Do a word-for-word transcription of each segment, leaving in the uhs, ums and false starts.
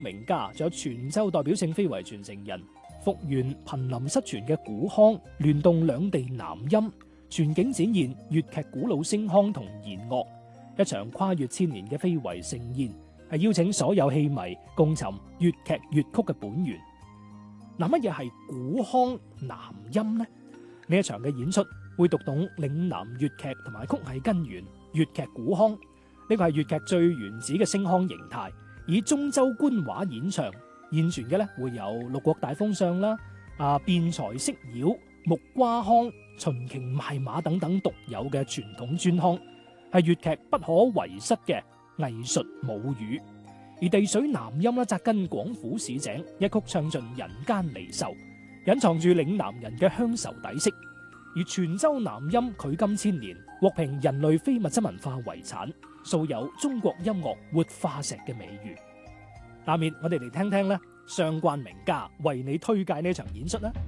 名家，仲有泉州代表性非遺傳承人，復原瀕臨失傳嘅古腔，聯動兩地南音，全景展現粵劇古老聲腔同弦樂，一場跨越千年嘅非遺盛宴，係邀請所有戲迷共尋粵劇粵曲嘅本源。嗱，乜嘢係古腔南音呢？呢一場嘅演出會讀懂嶺南粵劇同埋曲藝根源，粵劇古腔。呢個係粵劇最原始嘅聲腔形態，以中州官話演唱，現存嘅咧會有六國大封相啦、啊辯才釋妖、木瓜腔、秦瓊賣馬等等獨有嘅傳統專腔，係粵劇不可遺失嘅藝術母語。而地水南音咧扎根廣府市井，一曲唱盡人間離愁，隱藏住嶺南人嘅鄉愁底色。而泉州南音距今千年，獲評人類非物質文化遺產，素有中國音樂活化石嘅美譽。下面我哋嚟聽聽咧相關名家為你推介呢場演出啦。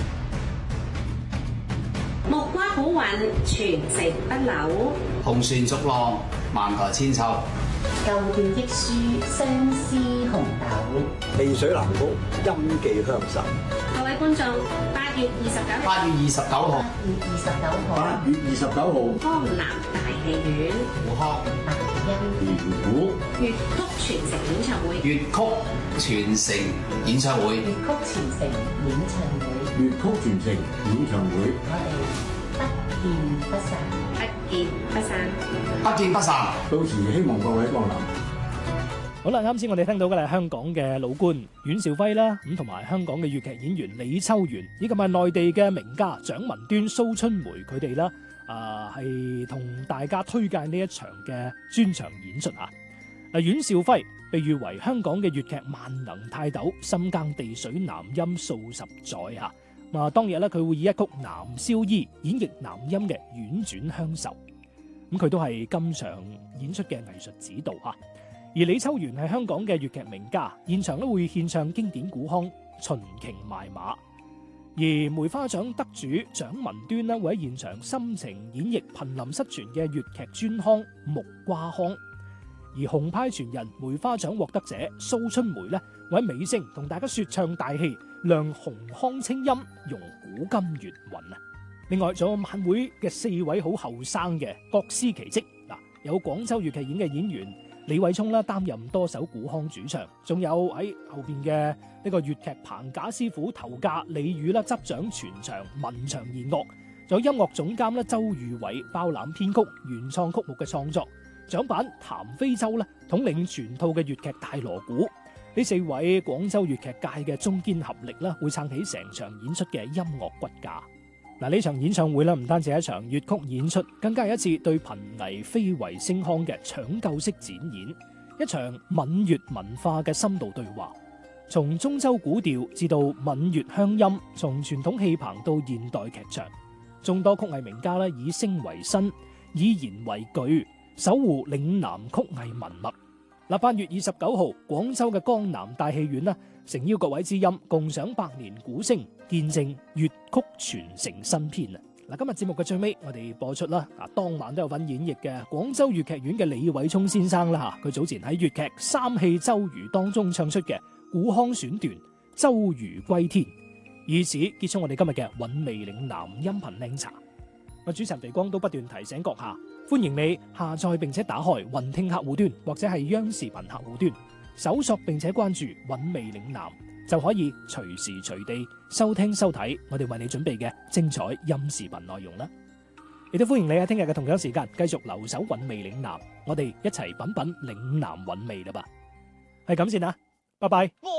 木瓜好運，傳承不朽； 紅船逐浪，萬台千秋。 舊段益書，相思紅豆； 地水南曲，音記鄉愁。 各位觀眾，八月二十九日， 八月二十九號， 八月二十九號， 八月二十九號， 江南大戲院古腔大音連鼓粵曲傳承演唱會， 粵曲傳承演唱會， 粵曲傳承演唱會， 粵曲傳承演唱會， 我哋不見不散， 不見不散， 不見不散。 到時希望各位光臨。 好啦，啱先我哋聽到嘅係香港嘅老倌阮兆輝啦，咁同埋香港嘅粵劇演員李秋元，以及係內地嘅名家蔣文端、蘇春梅佢哋啦，啊係同大家推介呢一場嘅專場演出吓。嗱，阮兆輝被譽為香港嘅粵劇萬能泰斗，深耕地水南音數十載吓。啊，當日咧佢會以一曲《男燒衣》演繹南音嘅婉轉鄉愁，咁佢都係今場演出嘅藝術指導吓。而李秋元係香港嘅粵劇名家，現場咧會獻唱經典古腔《秦瓊賣馬》。而梅花獎得主蔣文端咧會喺現場深情演繹瀕臨失傳嘅粵劇專腔《木瓜腔》。而紅派傳人梅花獎獲得者蘇春梅咧會喺尾聲同大家說唱大戲，亮紅腔清音，融古今粵韻啊！另外仲有晚會嘅四位好後生嘅各司其職，嗱，有廣州粵劇院嘅演員李偉聰啦，擔任多首古腔主唱，仲有喺後邊嘅呢個粵劇棚架師傅頭架李宇啦，執掌全場文場弦樂，仲有音樂總監啦周裕偉包攬編曲、原創曲目嘅創作，掌板譚飛洲啦統領全套嘅粵劇大鑼鼓。呢四位廣州粵劇界嘅中堅合力啦，會撐起成場演出嘅音樂骨架。嗱，呢場演唱會咧，唔單止係一場粵曲演出，更加係一次對瀕危非遺聲腔嘅搶救式展演，一場閩粵文化嘅深度對話。從中州古調至到閩粵鄉音，從傳統戲棚到現代劇場，眾多曲藝名家咧以聲為身，以言為據，守護嶺南曲藝文物。嗱，八月二十九號，廣州嘅江南大戲院啦，誠邀各位知音共賞百年古聲，見證粵曲傳承新篇啊！嗱，今日節目嘅最尾，我哋播出啦，啊，當晚都有份演繹嘅廣州粵劇院嘅李偉聰先生啦吓，佢早前喺粵劇三戲周瑜當中唱出嘅古腔選段《周瑜歸天》，以此結束我哋今日嘅韻味嶺南音頻靚茶。我主持人肥光都不斷提醒閣下，歡迎你下載並且打開雲聽客戶端或者係央視頻客戶端，搜索並且關注韻味嶺南，就可以隨時隨地收聽收睇我哋為你準備嘅精彩音視頻內容啦。亦都歡迎你喺聽日嘅同樣時間繼續留守韻味嶺南，我哋一齊品品嶺南韻味啦吧。係咁先啦，拜拜。